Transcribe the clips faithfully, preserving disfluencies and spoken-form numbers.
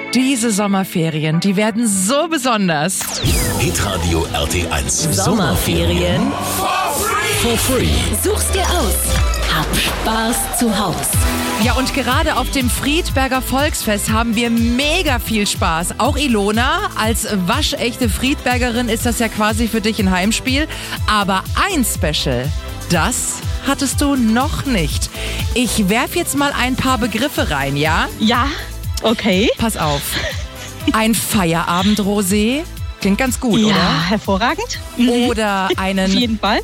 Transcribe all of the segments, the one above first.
Diese Sommerferien, die werden so besonders. Hitradio R T eins. Sommerferien For free. Such's dir aus. Hab Spaß zu Haus. Ja, und gerade auf dem Friedberger Volksfest haben wir mega viel Spaß. Auch Ilona, als waschechte Friedbergerin ist das ja quasi für dich ein Heimspiel. Aber ein Special, das hattest du noch nicht. Ich werf jetzt mal ein paar Begriffe rein, ja? Ja, okay. Pass auf. Ein Feierabend-Rosé. Klingt ganz gut, ja, oder? Hervorragend. Oder Auf einen jeden Fall.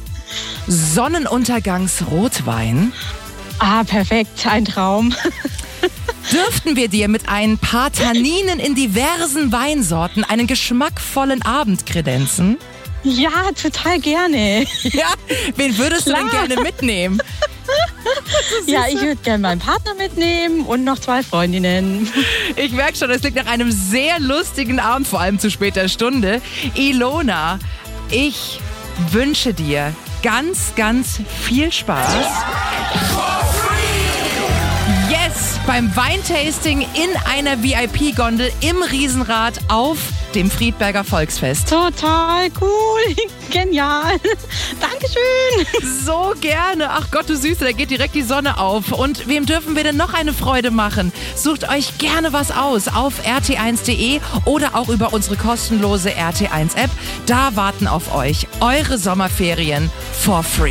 Sonnenuntergangsrotwein. Ah, perfekt. Ein Traum. Dürften wir dir mit ein paar Tanninen in diversen Weinsorten einen geschmackvollen Abend kredenzen? Ja, total gerne. Ja, wen würdest Klar. du denn gerne mitnehmen? Ja, ich würde gerne meinen Partner mitnehmen und noch zwei Freundinnen. Ich merke schon, es klingt nach einem sehr lustigen Abend, vor allem zu später Stunde. Ilona, ich wünsche dir ganz, ganz viel Spaß. Yes, beim Weintasting in einer V I P-Gondel im Riesenrad auf dem Friedberger Volksfest. Total cool. Genial. Dankeschön. So gerne. Ach Gott, du Süße, da geht direkt die Sonne auf. Und wem dürfen wir denn noch eine Freude machen? Sucht euch gerne was aus auf r t eins punkt de oder auch über unsere kostenlose R T eins App. Da warten auf euch eure Sommerferien for free.